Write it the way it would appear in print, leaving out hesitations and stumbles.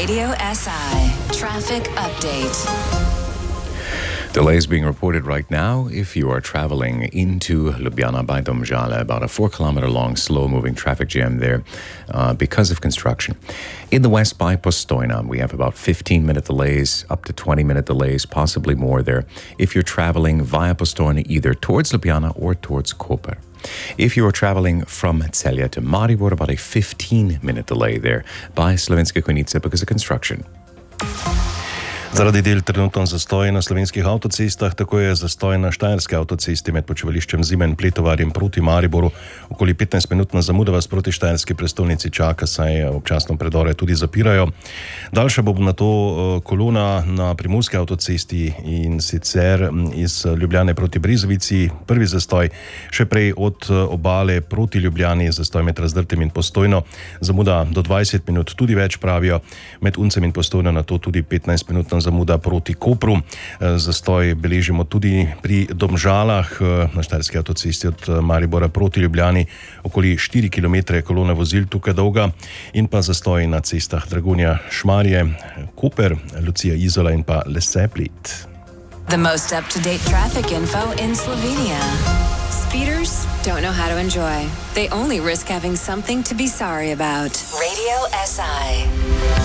Radio SI Traffic Update. Delays being reported right now if you are traveling into Ljubljana by Domžale, about a 4-kilometer long slow-moving traffic jam there because of construction. In the west by Postojna, we have about 15-minute delays, up to 20-minute delays, possibly more there, if you're traveling via Postojna either towards Ljubljana or towards Koper. If you are traveling from Celje to Maribor, about a 15-minute delay there by Slovenske Konjice because of construction. Zaradi del trenutno zastoj na slovenskih avtocestah, tako je zastoj na štajerski avtocesti med počivališčem Zimen Pletovarjem proti Mariboru. Okoli 15-minutna zamuda vas proti štajerski prestolnici čaka, saj občasno predore tudi zapirajo. Daljša bo na to kolona na primorski avtocesti in sicer iz Ljubljane proti Brezovici. Prvi zastoj, še prej od obale proti Ljubljani, zastoj med Razdrtem in Postojno. Zamuda do 20 minut, tudi več pravijo, med Uncem in Postojno na to tudi 15-minutna zamuda proti Kopru. Zastoj beležimo tudi pri Domžalah na štajerski avtocesti od Maribora proti Ljubljani. Okoli 4 km je kolona vozil tukaj dolga in pa zastoj na cestah Dragonja, Šmarje, Koper, Lucija, Izola in pa Lesceplit. The most up-to-date traffic info in Slovenia. Speeders don't know how to enjoy. They only risk having something to be sorry about. Radio SI.